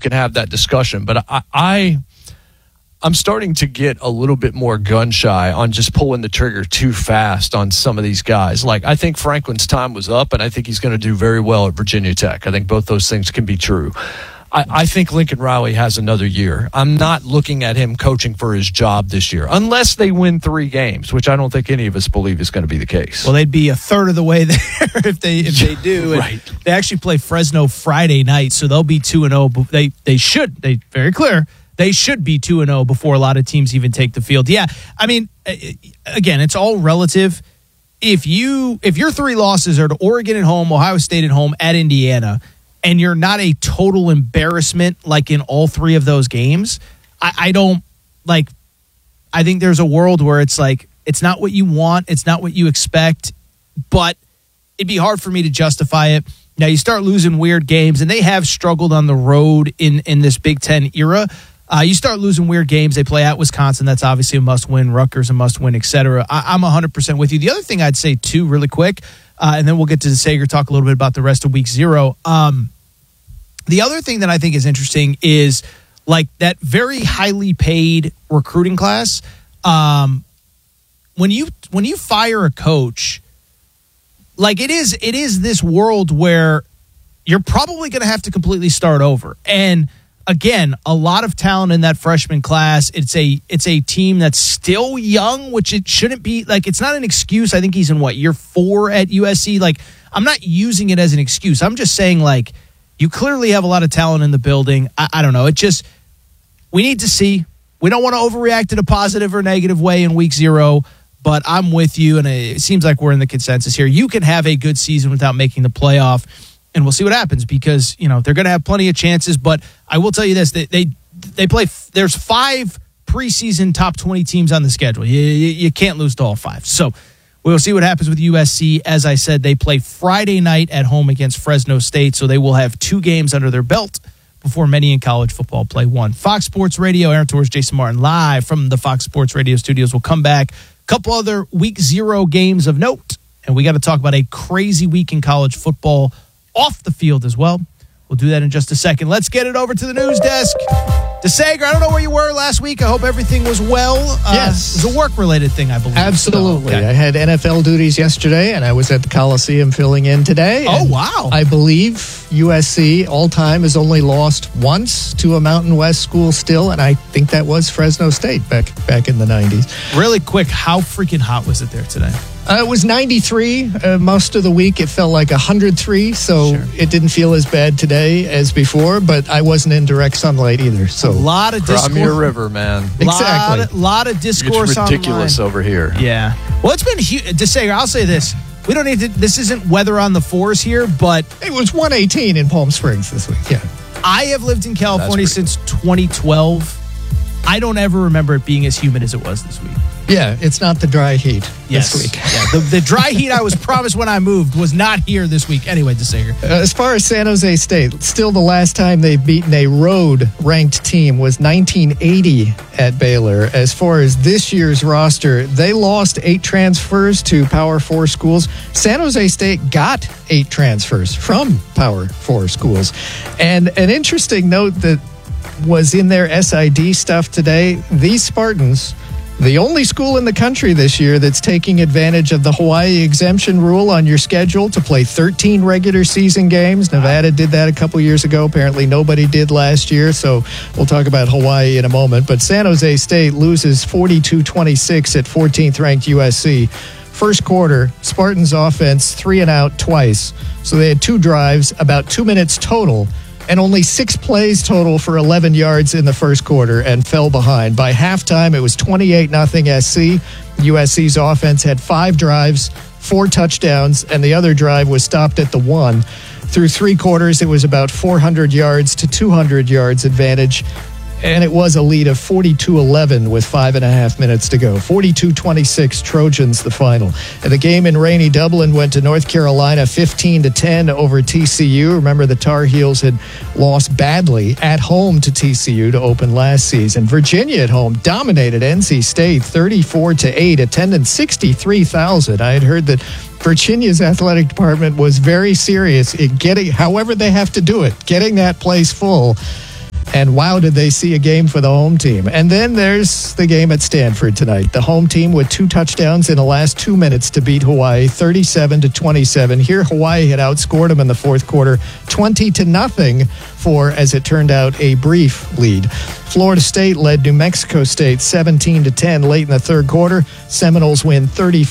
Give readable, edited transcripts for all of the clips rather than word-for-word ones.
can have that discussion. But I'm starting to get a little bit more gun shy on just pulling the trigger too fast on some of these guys. Like, I think Franklin's time was up, and I think he's going to do very well at Virginia Tech. I think both those things can be true. I think Lincoln Riley has another year. I'm not looking at him coaching for his job this year, unless they win 3 games, which I don't think any of us believe is going to be the case. Well, they'd be a third of the way there if they do. Right. They actually play Fresno Friday night, so they'll be 2-0. They should be 2-0 before a lot of teams even take the field. Yeah, I mean, again, it's all relative. If your 3 losses are to Oregon at home, Ohio State at home, at Indiana, and you're not a total embarrassment like in all 3 of those games, I think there's a world where it's like, it's not what you want, it's not what you expect, but it'd be hard for me to justify it. Now, you start losing weird games, and they have struggled on the road in this Big Ten era. You start losing weird games. They play at Wisconsin. That's obviously a must-win. Rutgers a must-win, et cetera. I'm 100% with you. The other thing I'd say, too, really quick, and then we'll get to the Sager, talk a little bit about the rest of week 0. The other thing that I think is interesting is, like, that very highly paid recruiting class. When you fire a coach, like, it is this world where you're probably going to have to completely start over. And again, a lot of talent in that freshman class. It's a team that's still young, which it shouldn't be. Like, it's not an excuse. I think he's in year 4 at USC. Like, I'm not using it as an excuse. I'm just saying, like, you clearly have a lot of talent in the building. I don't know. We need to see. We don't want to overreact in a positive or negative way in week 0, but I'm with you, and it seems like we're in the consensus here. You can have a good season without making the playoff, and we'll see what happens because, they're going to have plenty of chances. But I will tell you this, they play, there's 5 preseason top 20 teams on the schedule. You can't lose to all 5. So we'll see what happens with USC. As I said, they play Friday night at home against Fresno State, so they will have 2 games under their belt before many in college football play 1. Fox Sports Radio, Aaron Torres, Jason Martin, live from the Fox Sports Radio studios. We'll come back. A couple other week 0 games of note, and we got to talk about a crazy week in college football off the field as well. We'll do that in just a second. Let's get it over to the news desk. DeSager, I don't know where you were last week. I hope everything was well. Yes. It was a work-related thing, I believe. Absolutely. So, okay. I had NFL duties yesterday, and I was at the Coliseum filling in today. Oh, wow. I believe USC all-time has only lost once to a Mountain West school still, and I think that was Fresno State back in the 90s. Really quick, how freaking hot was it there today? It was 93 most of the week. It felt like 103, so Sure. It didn't feel as bad today as before, but I wasn't in direct sunlight either. So A lot of discourse. Crimea River, man. Exactly. Lot of discourse It's ridiculous online. over here. Yeah. Well, it's been huge. DeSager, I'll say this. We don't need to, this isn't weather on the 4s here, but it was 118 in Palm Springs this week, yeah. I have lived in California since 2012. I don't ever remember it being as humid as it was this week. Yeah, it's not the dry heat Yes. this week. Yeah, the dry heat I was promised when I moved was not here this week. Anyway, DeSager. As far as San Jose State, still the last time they've beaten a road-ranked team was 1980 at Baylor. As far as this year's roster, they lost 8 transfers to Power 4 schools. San Jose State got 8 transfers from Power 4 schools. And an interesting note that was in their SID stuff today, these Spartans, the only school in the country this year that's taking advantage of the Hawaii exemption rule on your schedule to play 13 regular season games. Nevada did that a couple years ago. Apparently nobody did last year, so we'll talk about Hawaii in a moment. But San Jose State loses 42-26 at 14th ranked USC. First quarter, Spartans offense 3 and out twice. So they had 2 drives, about 2 minutes total, and only 6 plays total for 11 yards in the first quarter and fell behind. By halftime, it was 28-0 SC. USC's offense had 5 drives, 4 touchdowns, and the other drive was stopped at the 1. Through 3 quarters, it was about 400 yards to 200 yards advantage, and it was a lead of 42-11 with 5.5 minutes to go. 42-26 Trojans the final. And the game in rainy Dublin went to North Carolina 15-10 over TCU. Remember, the Tar Heels had lost badly at home to TCU to open last season. Virginia at home dominated NC State 34-8, attendance 63,000. I had heard that Virginia's athletic department was very serious in getting, however they have to do it, getting that place full. And wow, did they see a game for the home team. And then there's the game at Stanford tonight. The home team with 2 touchdowns in the last 2 minutes to beat Hawaii 37-27. Here, Hawaii had outscored them in the fourth quarter 20-0 for, as it turned out, a brief lead. Florida State led New Mexico State 17-10 late in the third quarter. Seminoles win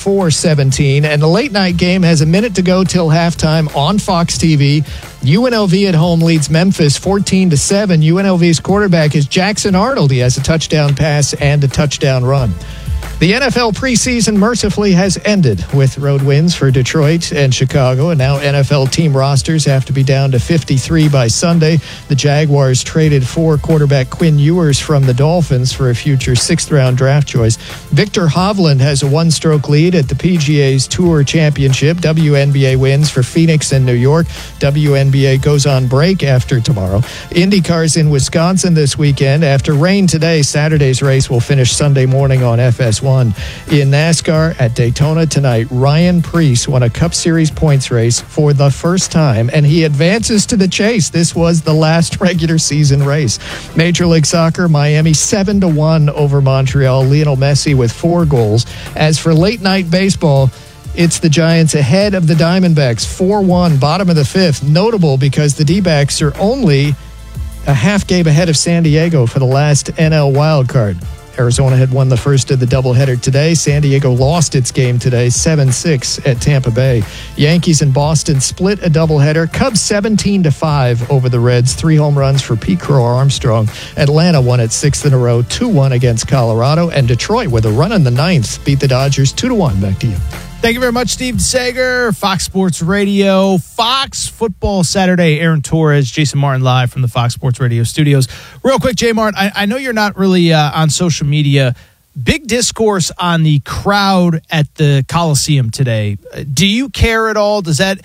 34-17. And the late night game has a minute to go till halftime on Fox TV. UNLV at home leads Memphis 14-7. UNLV's quarterback is Jackson Arnold. He has a touchdown pass and a touchdown run. The NFL preseason mercifully has ended with road wins for Detroit and Chicago, and now NFL team rosters have to be down to 53 by Sunday. The Jaguars traded for quarterback Quinn Ewers from the Dolphins for a future 6th-round draft choice. Victor Hovland has a 1-stroke lead at the PGA's Tour Championship. WNBA wins for Phoenix and New York. WNBA goes on break after tomorrow. IndyCar's in Wisconsin this weekend. After rain today, Saturday's race will finish Sunday morning on FS1. In NASCAR at Daytona tonight, Ryan Preece won a Cup Series points race for the first time, and he advances to the chase. This was the last regular season race. Major League Soccer, Miami 7-1 over Montreal. Lionel Messi with 4 goals. As for late night baseball, it's the Giants ahead of the Diamondbacks, 4-1, bottom of the 5th. Notable because the D-backs are only a half game ahead of San Diego for the last NL wildcard. Arizona had won the first of the doubleheader today. San Diego lost its game today, 7-6 at Tampa Bay. Yankees and Boston split a doubleheader. Cubs 17-5 over the Reds. 3 home runs for Pete Crow Armstrong. Atlanta won its 6th in a row, 2-1 against Colorado. And Detroit, with a run in the 9th, beat the Dodgers 2-1. Back to you. Thank you very much, Steve Sager, Fox Sports Radio, Fox Football Saturday. Aaron Torres, Jason Martin live from the Fox Sports Radio studios. Real quick, Jay Martin, I know you're not really on social media. Big discourse on the crowd at the Coliseum today. Do you care at all? Does that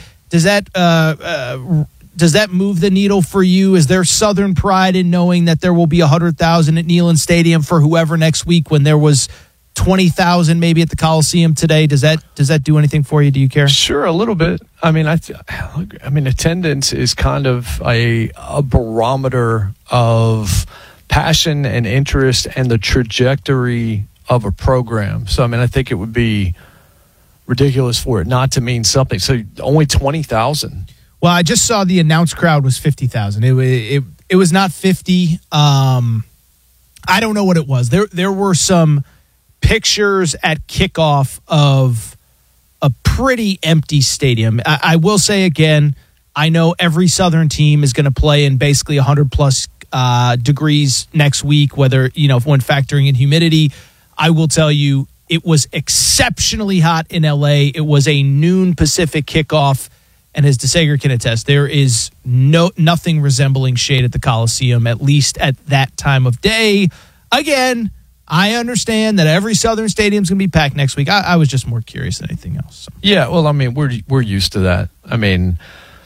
move the needle for you? Is there Southern pride in knowing that there will be 100,000 at Neyland Stadium for whoever next week when there was 20,000 maybe at the Coliseum today? Does that do anything for you? Do you care? Sure, a little bit. I mean, attendance is kind of a barometer of passion and interest and the trajectory of a program. So, I mean, I think it would be ridiculous for it not to mean something. So, only 20,000. Well, I just saw the announced crowd was 50,000. It was not 50. I don't know what it was. There were some pictures at kickoff of a pretty empty stadium. I will say again, I know every Southern team is going to play in basically 100 plus degrees next week, whether, when factoring in humidity. I will tell you, it was exceptionally hot in LA. It was a noon Pacific kickoff. And as DeSager can attest, there is nothing resembling shade at the Coliseum, at least at that time of day. Again, I understand that every Southern stadium is going to be packed next week. I was just more curious than anything else. So. Yeah, well, I mean, we're used to that. I mean,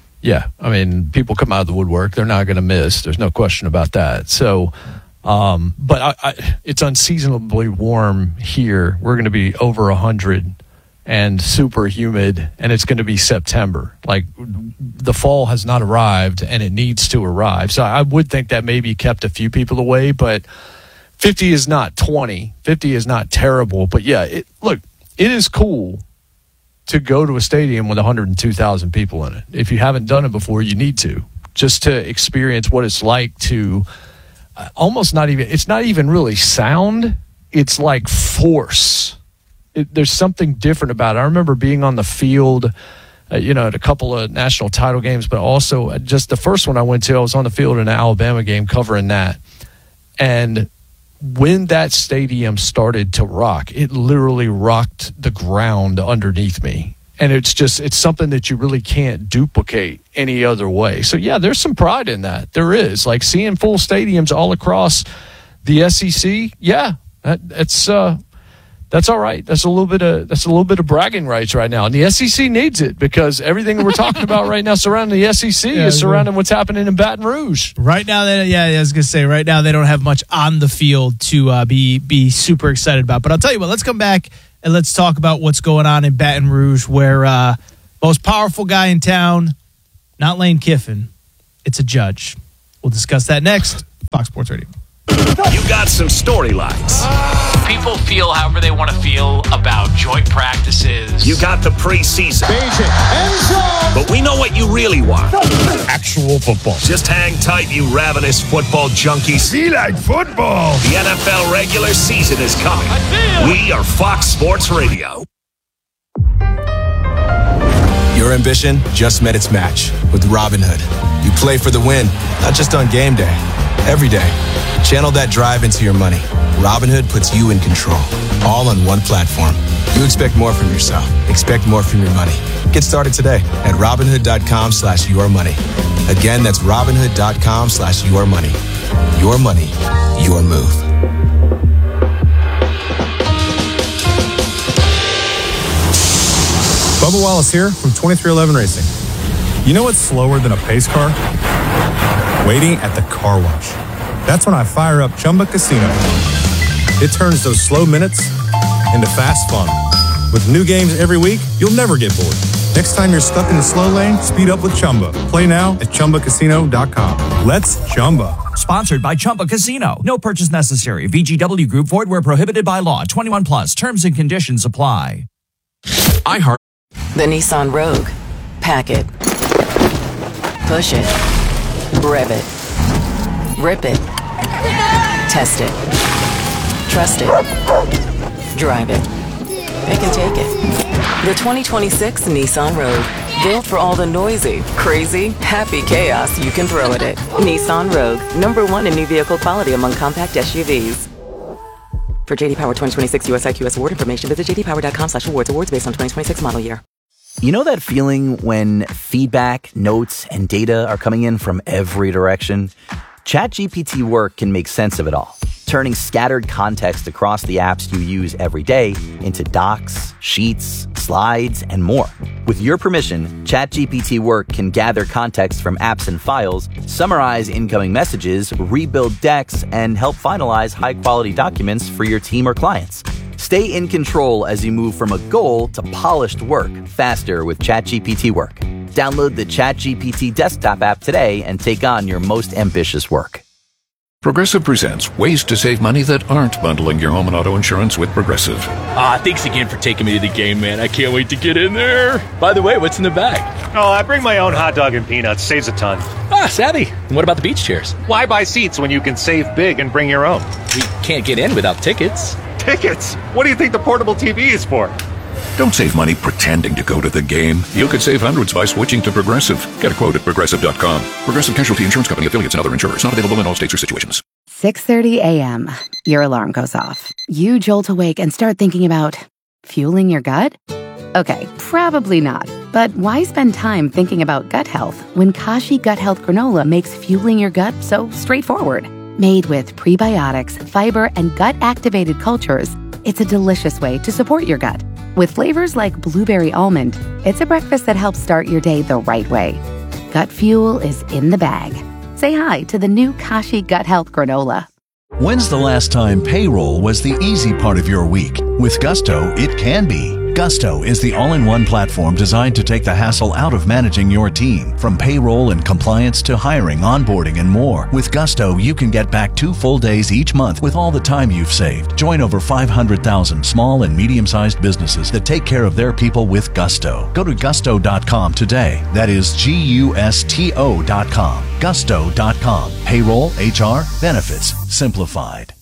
people come out of the woodwork. They're not going to miss. There's no question about that. So, but it's unseasonably warm here. We're going to be over 100 and super humid, and it's going to be September. Like, the fall has not arrived, and it needs to arrive. So I would think that maybe kept a few people away, but 50 is not 20. 50 is not terrible. But, yeah, it is cool to go to a stadium with 102,000 people in it. If you haven't done it before, you need to. Just to experience what it's like to it's not even really sound. It's like force. There's something different about it. I remember being on the field, at a couple of national title games, but also just the first one I went to, I was on the field in an Alabama game covering that. And when that stadium started to rock, it literally rocked the ground underneath me. And it's something that you really can't duplicate any other way. So, yeah, there's some pride in that. There is. Like, seeing full stadiums all across the SEC, yeah, that's all right. That's a little bit of bragging rights right now. And the SEC needs it because everything we're talking about right now surrounding the SEC is surrounding what's happening in Baton Rouge. Right now, I was going to say, right now they don't have much on the field to be super excited about. But I'll tell you what, let's come back and let's talk about what's going on in Baton Rouge, where most powerful guy in town, not Lane Kiffin, it's a judge. We'll discuss that next. Fox Sports Radio. You got some storylines. People feel however they want to feel about joint practices. You got the preseason. But we know what you really want. Actual football. Just hang tight, you ravenous football junkies. Be like football. The NFL regular season is coming. We are Fox Sports Radio. Your ambition just met its match with Robinhood. You play for the win, not just on game day, every day. Channel that drive into your money. Robinhood puts you in control, all on one platform. You expect more from yourself. Expect more from your money. Get started today at Robinhood.com/yourmoney. Again, that's Robinhood.com/yourmoney. Your money, your move. Bubba Wallace here from 2311 Racing. You know what's slower than a pace car? Waiting at the car wash. That's when I fire up Chumba Casino. It turns those slow minutes into fast fun. With new games every week, you'll never get bored. Next time you're stuck in the slow lane, speed up with Chumba. Play now at ChumbaCasino.com. Let's Chumba. Sponsored by Chumba Casino. No purchase necessary. VGW Group. Void where prohibited by law. 21 plus. Terms and conditions apply. iHeart. The Nissan Rogue. Pack it. Push it. Rev it. Rip it. Test it. Trust it. Drive it. It can take it. The 2026 Nissan Rogue. Built for all the noisy, crazy, happy chaos you can throw at it. Nissan Rogue. #1 in new vehicle quality among compact SUVs. For JD Power 2026 US IQS award information, visit jdpower.com/awards. Awards based on 2026 model year. You know that feeling when feedback, notes, and data are coming in from every direction? ChatGPT Work can make sense of it all, turning scattered context across the apps you use every day into docs, sheets, slides, and more. With your permission, ChatGPT Work can gather context from apps and files, summarize incoming messages, rebuild decks, and help finalize high-quality documents for your team or clients. Stay in control as you move from a goal to polished work faster with ChatGPT Work. Download the ChatGPT desktop app today and take on your most ambitious work. Progressive presents ways to save money that aren't bundling your home and auto insurance with Progressive. Thanks again for taking me to the game, man. I can't wait to get in there. By the way, what's in the bag? Oh, I bring my own hot dog and peanuts. Saves a ton. Savvy. And what about the beach chairs? Why buy seats when you can save big and bring your own? We can't get in without tickets. Tickets? What do you think the portable TV is for? Don't save money pretending to go to the game. You could save hundreds by switching to Progressive. Get a quote at Progressive.com. Progressive Casualty Insurance Company, affiliates, and other insurers. Not available in all states or situations. 6:30 a.m. Your alarm goes off. You jolt awake and start thinking about fueling your gut? Okay, probably not. But why spend time thinking about gut health when Kashi Gut Health Granola makes fueling your gut so straightforward? Made with prebiotics, fiber, and gut-activated cultures, it's a delicious way to support your gut. With flavors like blueberry almond, it's a breakfast that helps start your day the right way. Gut fuel is in the bag. Say hi to the new Kashi Gut Health Granola. When's the last time payroll was the easy part of your week? With Gusto, it can be. Gusto is the all-in-one platform designed to take the hassle out of managing your team. From payroll and compliance to hiring, onboarding, and more. With Gusto, you can get back 2 full days each month with all the time you've saved. Join over 500,000 small and medium-sized businesses that take care of their people with Gusto. Go to gusto.com today. That is GUSTO.com. Gusto.com. Payroll, HR, benefits, simplified.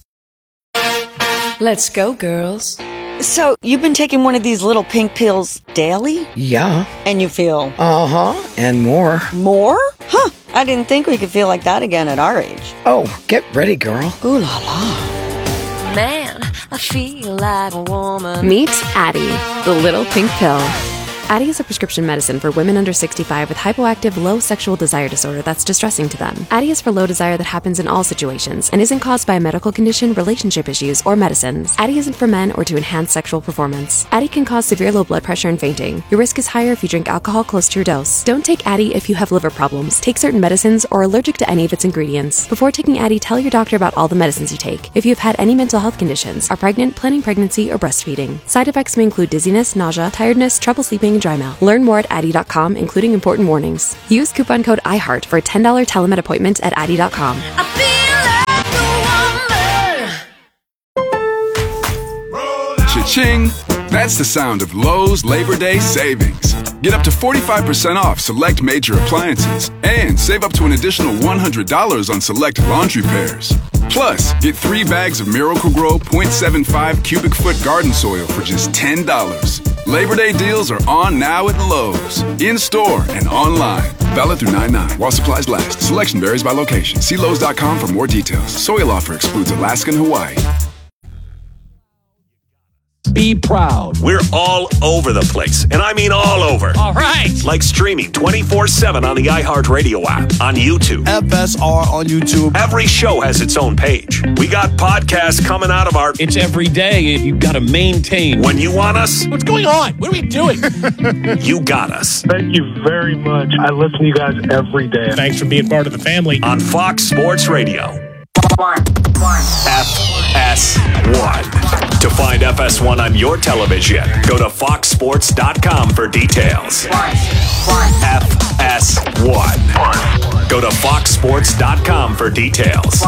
Let's go, girls. So, you've been taking one of these little pink pills daily? Yeah. And you feel? Uh-huh, and more. More? Huh, I didn't think we could feel like that again at our age. Oh, get ready, girl. Ooh la la. Man, I feel like a woman. Meet Addyi, the little pink pill. Addyi is a prescription medicine for women under 65 with hypoactive low sexual desire disorder that's distressing to them. Addyi is for low desire that happens in all situations and isn't caused by a medical condition, relationship issues, or medicines. Addyi isn't for men or to enhance sexual performance. Addyi can cause severe low blood pressure and fainting. Your risk is higher if you drink alcohol close to your dose. Don't take Addyi if you have liver problems, take certain medicines, or are allergic to any of its ingredients. Before taking Addyi, tell your doctor about all the medicines you take. If you have had any mental health conditions, are pregnant, planning pregnancy, or breastfeeding. Side effects may include dizziness, nausea, tiredness, trouble sleeping, and dry mouth. Learn more at Addyi.com, including important warnings. Use coupon code IHEART for a $10 telemed appointment at Addyi.com. Ching! That's the sound of Lowe's Labor Day savings. Get up to 45% off select major appliances and save up to an additional $100 on select laundry pairs. Plus, get 3 bags of Miracle-Gro 0.75 cubic foot garden soil for just $10. Labor Day deals are on now at Lowe's. In-store and online. Valid through 9/9 while supplies last. Selection varies by location. See Lowe's.com for more details. Soil offer excludes Alaska and Hawaii. Be proud. We're all over the place, and I mean all over. All right. Like streaming 24/7 on the iHeartRadio app, on YouTube. FSR on YouTube. Every show has its own page. We got podcasts coming out of our... It's every day, and you've got to maintain. When you want us, What's going on? What are we doing? you got us. Thank you very much. I listen to you guys every day. Thanks for being part of the family. On Fox Sports Radio. FS1. To find FS1 on your television, go to foxsports.com for details. FS1. Go to foxsports.com for details.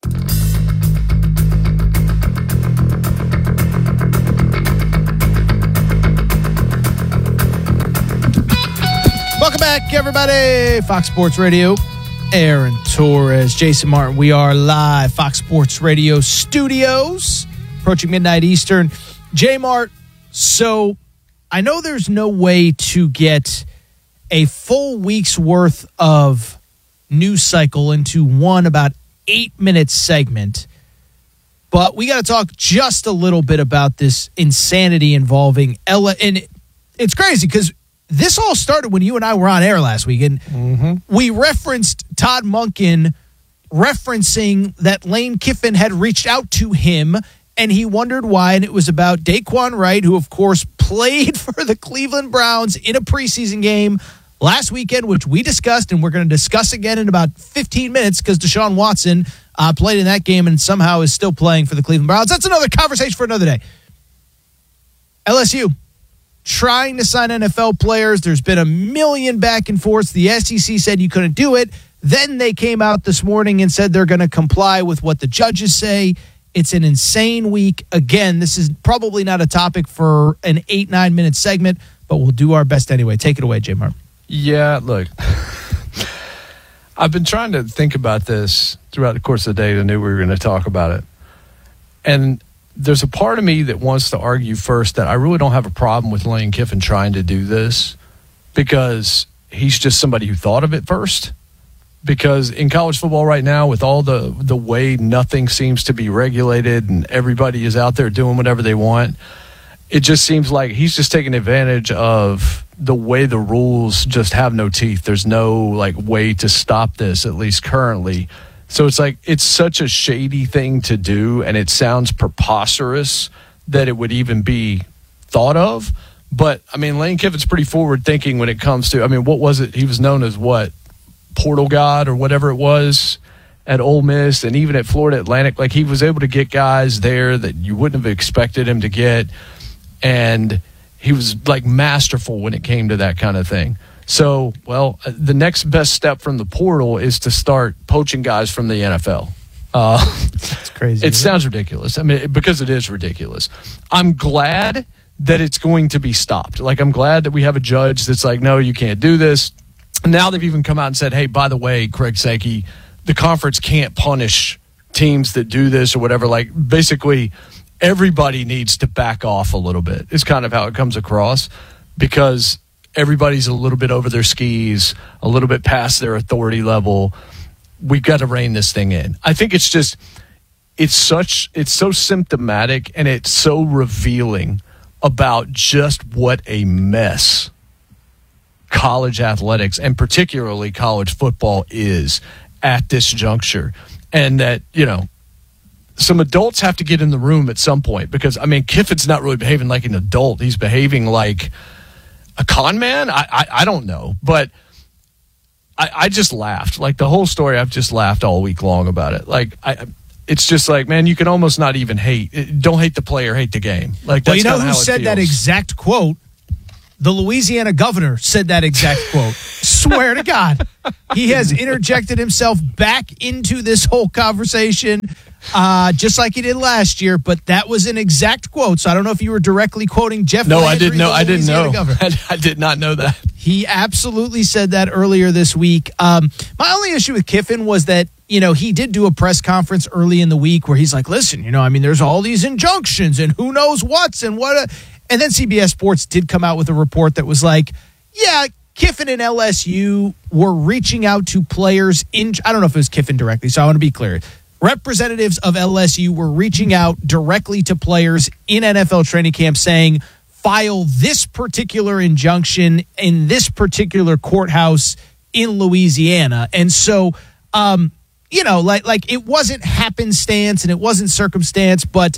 Welcome back, everybody. Fox Sports Radio. Aaron Torres, Jason Martin. We are live, Fox Sports Radio studios, approaching midnight Eastern. J-Mart, so I know there's no way to get a full week's worth of news cycle into one about 8-minute segment, but we got to talk just a little bit about this insanity involving Ella. And it's crazy because this all started when you and I were on air last week, and we referenced Todd Monken referencing that Lane Kiffin had reached out to him, and he wondered why, and it was about Daquan Wright, who, of course, played for the Cleveland Browns in a preseason game last weekend, which we discussed, and we're going to discuss again in about 15 minutes because Deshaun Watson played in that game and somehow is still playing for the Cleveland Browns. That's another conversation for another day. LSU trying to sign NFL players. There's been a million back and forths. The SEC said you couldn't do it. Then they came out this morning and said they're going to comply with what the judges say. It's an insane week. Again, this is probably not a topic for an 8-9 minute segment, but we'll do our best anyway. Take it away, J-Mark. Yeah, look, I've been trying to think about this throughout the course of the day. I knew we were going to talk about it. And there's a part of me that wants to argue first that I really don't have a problem with Lane Kiffin trying to do this because he's just somebody who thought of it first. Because in college football right now, with all the way nothing seems to be regulated and everybody is out there doing whatever they want, it just seems like he's just taking advantage of the way the rules just have no teeth. There's no like way to stop this, at least currently. So it's like it's such a shady thing to do, and it sounds preposterous that it would even be thought of. But, I mean, Lane Kiffin's pretty forward-thinking when it comes to, I mean, what was it? He was known as what? Portal God or whatever it was at Ole Miss and even at Florida Atlantic. Like, he was able to get guys there that you wouldn't have expected him to get, and he was, like, masterful when it came to that kind of thing. So, well, the next best step from the portal is to start poaching guys from the NFL. That's crazy. It sounds ridiculous. I mean, because it is ridiculous. I'm glad that it's going to be stopped. Like, I'm glad that we have a judge that's like, no, you can't do this. And now they've even come out and said, hey, by the way, Craig Sankey, the conference can't punish teams that do this or whatever. Like, basically, everybody needs to back off a little bit. It's kind of how it comes across because everybody's a little bit over their skis, a little bit past their authority level. We've got to rein this thing in. I think it's just, it's so symptomatic and it's so revealing about just what a mess college athletics and particularly college football is at this juncture. And that, you know, some adults have to get in the room at some point because, I mean, Kiffin's not really behaving like an adult. He's behaving like a con man? I don't know. But I just laughed. Like, the whole story, I've just laughed all week long about it. Like, it's just like, man, you can almost not even hate. Don't hate the player, hate the game. Like, that's well, you know how who said feels. that exact quote? The Louisiana governor said that exact quote. Swear to God. He has interjected himself back into this whole conversation, just like he did last year, but that was an exact quote. So I don't know if you were directly quoting Jeff Landry. I didn't know. I didn't know. Governor. I did not know that. He absolutely said that earlier this week. My only issue with Kiffin was that, he did do a press conference early in the week where he's like, listen, there's all these injunctions and who knows what's and what. And then CBS Sports did come out with a report that was like, yeah, Kiffin and LSU were reaching out to players I don't know if it was Kiffin directly, so I want to be clear. Representatives of LSU were reaching out directly to players in NFL training camp saying, file this particular injunction in this particular courthouse in Louisiana. And so, like it wasn't happenstance and it wasn't circumstance, but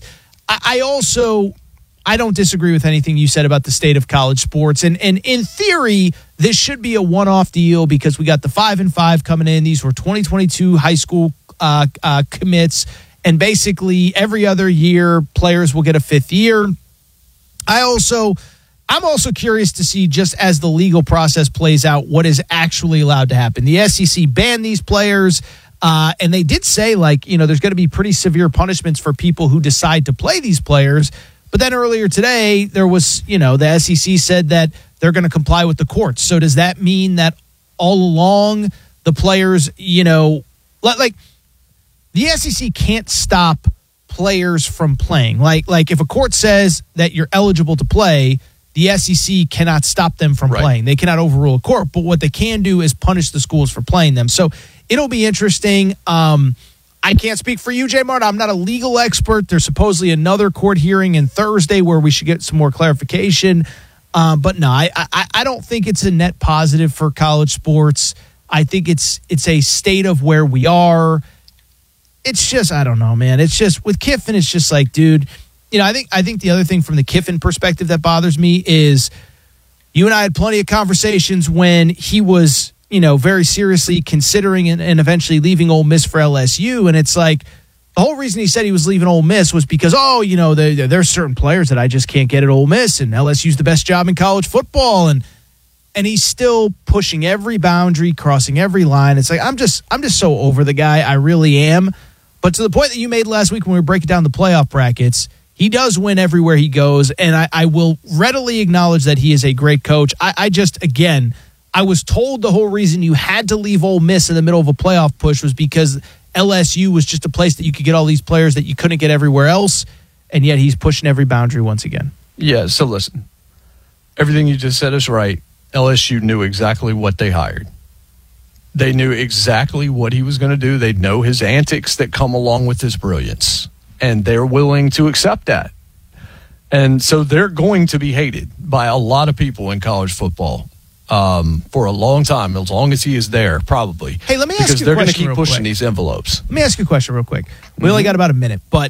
I don't disagree with anything you said about the state of college sports. And in theory, this should be a one-off deal because we got the 5-5 coming in. These were 2022 high school commits. And basically every other year, players will get a fifth year. I'm also curious to see, just as the legal process plays out, what is actually allowed to happen. The SEC banned these players. And they did say, there's going to be pretty severe punishments for people who decide to play these players. But then earlier today, there was, the SEC said that they're going to comply with the courts. So does that mean that all along the players, the SEC can't stop players from playing? Like if a court says that you're eligible to play, the SEC cannot stop them from playing. They cannot overrule a court. But what they can do is punish the schools for playing them. So it'll be interesting. I can't speak for you, Jay Martin. I'm not a legal expert. There's supposedly another court hearing in Thursday where we should get some more clarification. But no, I don't think it's a net positive for college sports. I think it's a state of where we are. It's just, I don't know, man. It's just with Kiffin, it's just like, dude, I think the other thing from the Kiffin perspective that bothers me is you and I had plenty of conversations when he was, very seriously considering and eventually leaving Ole Miss for LSU. And it's like the whole reason he said he was leaving Ole Miss was because, there's certain players that I just can't get at Ole Miss, and LSU's the best job in college football. And he's still pushing every boundary, crossing every line. It's like, I'm just so over the guy. I really am. But to the point that you made last week when we were breaking down the playoff brackets, he does win everywhere he goes. And I will readily acknowledge that he is a great coach. I was told the whole reason you had to leave Ole Miss in the middle of a playoff push was because LSU was just a place that you could get all these players that you couldn't get everywhere else, and yet he's pushing every boundary once again. Yeah, so listen, everything you just said is right. LSU knew exactly what they hired. They knew exactly what he was going to do. They know his antics that come along with his brilliance, and they're willing to accept that. And so they're going to be hated by a lot of people in college football. For a long time, as long as he is there, probably. Hey, let me ask you a question. Because they're going to keep pushing these envelopes. Let me ask you a question real quick. We only got about a minute, but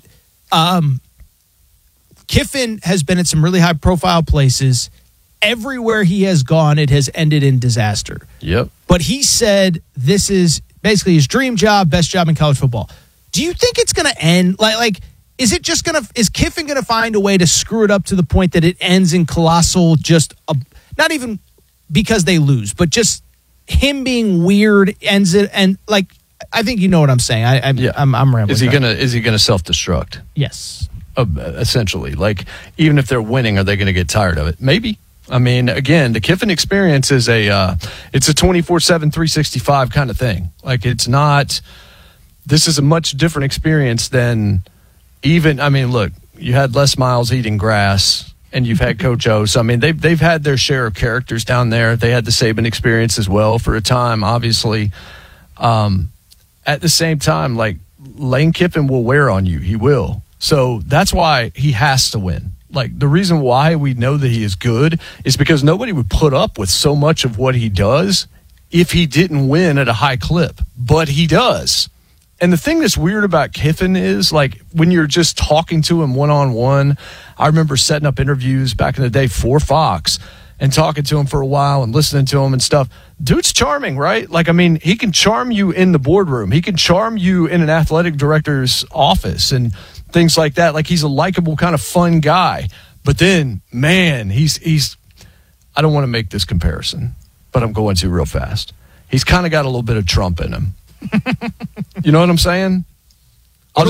Kiffin has been at some really high-profile places. Everywhere he has gone, it has ended in disaster. Yep. But he said this is basically his dream job, best job in college football. Do you think it's going to end? Is Kiffin going to find a way to screw it up to the point that it ends in colossal, not even because they lose, but just him being weird ends it, and I think you know what I'm saying. I'm rambling. Is he gonna self-destruct? Yes. Essentially, even if they're winning, are they going to get tired of it? Maybe. I mean, again, the Kiffin experience is it's a 24/7, 365 kind of thing. It's not. This is a much different experience than even. I mean, look, you had Les Miles eating grass. And you've had Coach O. So, I mean, they've had their share of characters down there. They had the Saban experience as well for a time, obviously. At the same time, Lane Kiffin will wear on you. He will. So that's why he has to win. The reason why we know that he is good is because nobody would put up with so much of what he does if he didn't win at a high clip. But he does. And the thing that's weird about Kiffin is, when you're just talking to him one-on-one, I remember setting up interviews back in the day for Fox and talking to him for a while and listening to him and stuff. Dude's charming, right? He can charm you in the boardroom. He can charm you in an athletic director's office and things like that. He's a likable kind of fun guy. But then, man, he's I don't want to make this comparison, but I'm going to real fast. He's kind of got a little bit of Trump in him. You know what I'm saying?